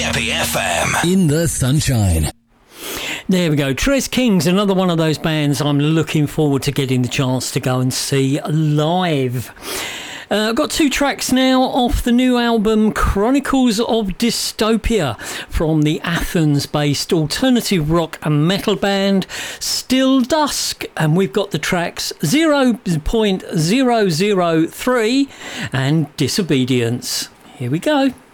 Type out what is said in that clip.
Happy FM. In the sunshine. There we go. Tres Kings, another one of those bands I'm looking forward to getting the chance to go and see live. I've got 2 tracks now off the new album Chronicles of Dystopia from the Athens-based alternative rock and metal band Still Dusk, and we've got the tracks 0.003 and Disobedience. Here we go.